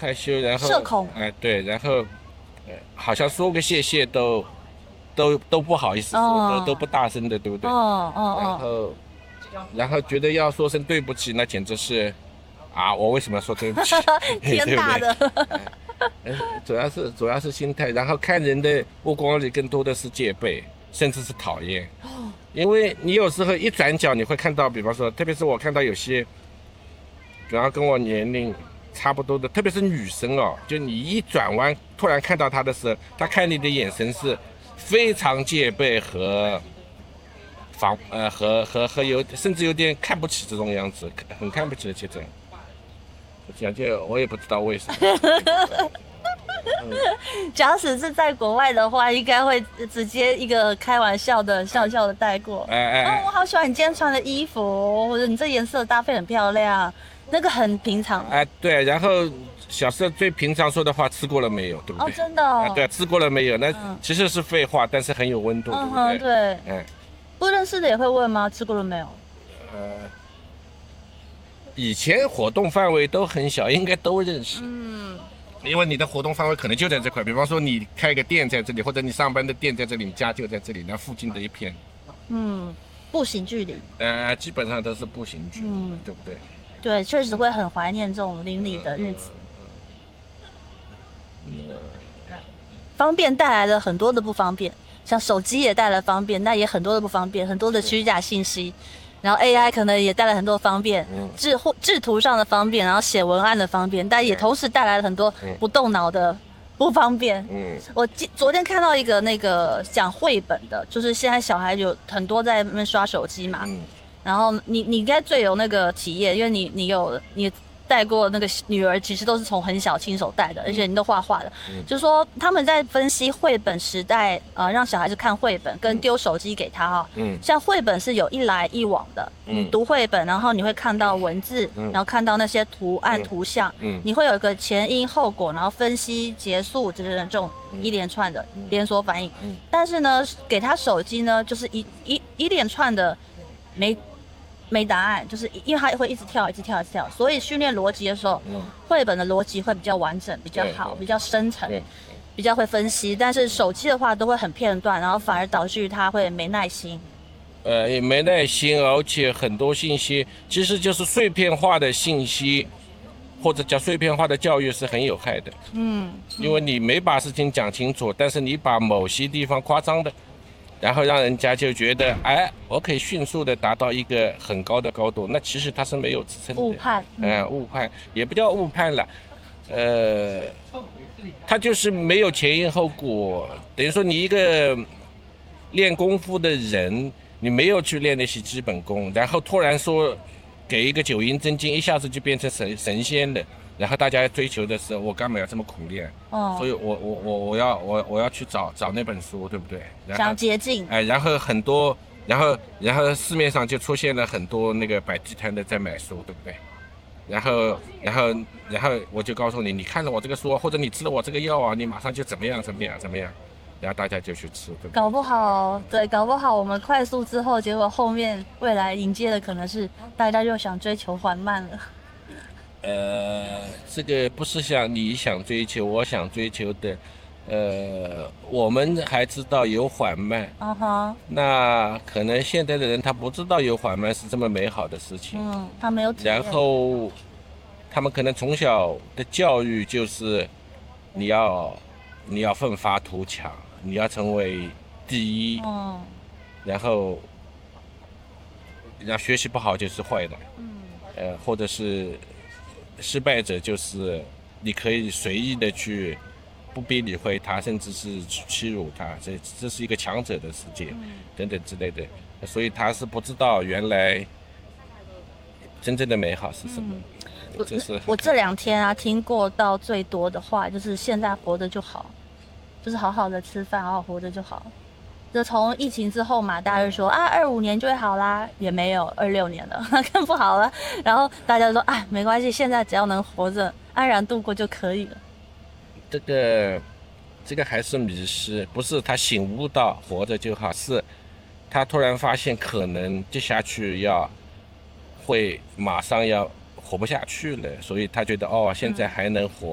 害羞，然后社恐。 对，然后好像说个谢谢都不好意思说，都不大声的，对不对？然后觉得要说声对不起，那简直是我为什么要说对不起？ 天大的。 主要是心态，然后看人的目光里更多的是戒备，甚至是讨厌。因为你有时候一转角，你会看到，比方说，特别是我看到有些，主要跟我年龄差不多的，特别是女生哦，就你一转弯，突然看到她的时候，她看你的眼神是非常戒备和甚至有点看不起这种样子，很看不起的这种。讲这我也不知道为什么。 假使是在国外的话，应该会直接一个开玩笑的笑笑的带过。我好喜欢你今天穿的衣服，或者你这颜色搭配很漂亮，那个很平常。 对，然后小时候最平常说的话，吃过了没有，对不对？ 真的哦。 对，吃过了没有？那其实是废话，但是很有温度，对不对？ 对。不认识的也会问吗？吃过了没有？ 以前活动范围都很小，应该都认识。因为你的活动范围可能就在这块，比方说你开一个店在这里，或者你上班的店在这里，你家就在这里，那附近的一片。 步行距离。 基本上都是步行距离，对不对？ 对，确实会很怀念这种邻里的日子。方便带来了很多的不方便，像手机也带来方便，但也很多的不方便，很多的虚假信息。然后 AI 可能也带来很多方便，制图上的方便，然后写文案的方便，但也同时带来了很多不动脑的不方便。我昨天看到一个那个讲绘本的，就是现在小孩有很多在那边刷手机嘛，然后你应该最有那个体验，因为你带过那个女儿，其实都是从很小亲手带的，而且你都画画的。就是说他们在分析绘本时代，让小孩子看绘本跟丢手机给他像绘本是有一来一往的，你读绘本，然后你会看到文字，然后看到那些图案图像，你会有一个前因后果，然后分析结束这种一连串的连锁反应。但是呢，给他手机呢，就是一连串的没答案，就是因为它会一直跳，所以训练逻辑的时候，绘本的逻辑会比较完整，比较好，比较深层，比较会分析。但是手机的话都会很片段，然后反而导致他会没耐心。 也没耐心，而且很多信息其实就是碎片化的信息，或者叫碎片化的教育是很有害的。因为你没把事情讲清楚，但是你把某些地方夸张的。然后让人家就觉得，我可以迅速的达到一个很高的高度，那其实它是没有支撑的。 误判。 误判也不叫误判了，它就是没有前因后果。等于说你一个练功夫的人，你没有去练那些基本功，然后突然说给一个九阴真经，一下子就变成神仙了。然后大家追求的是我干嘛要这么苦练？所以我要去找那本书，对不对？ 找捷径。 然后很多，然后市面上就出现了很多那个摆地摊的在买书，对不对？然后我就告诉你，你看了我这个书，或者你吃了我这个药你马上就怎么样，然后大家就去吃，对不对？ 搞不好我们快速之后，结果后面未来迎接的可能是大家又想追求缓慢了。 这个不是你想追求，我想追求的。我们还知道有缓慢，那可能现在的人他不知道有缓慢是这么美好的事情， 他没有体验。 然后他们可能从小的教育就是你要奋发图强，你要成为第一，然后学习不好就是坏的，或者是失败者就是你可以随意的去不必理会他，甚至是欺辱他，这是一个强者的世界，等等之类的。所以他是不知道原来真正的美好是什么。 我这2天听过到最多的话就是现在活着就好，就是好好的吃饭，好好活着就好。就从疫情之后嘛，大家就说25年就会好啦，也没有26年了，更不好了。然后大家就说没关系，现在只要能活着安然度过就可以了。 这个还是迷失，不是他醒悟到活着就好，是他突然发现可能接下去马上要活不下去了，所以他觉得现在还能活。